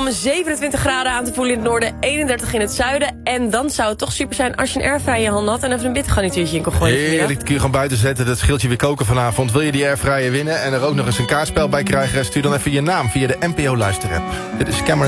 komen 27 graden aan te voelen in het noorden, 31 in het zuiden. En dan zou het toch super zijn als je een airfryer in je hand had en even een bittergarnituurtje in kon gooien. Heerlijk, die kun je gewoon buiten zetten. Dat scheelt je weer koken vanavond. Wil je die airfryer winnen en er ook nog eens een kaartspel bij krijgen? Stuur dan even je naam via de NPO Luister-app. Dit is Cameron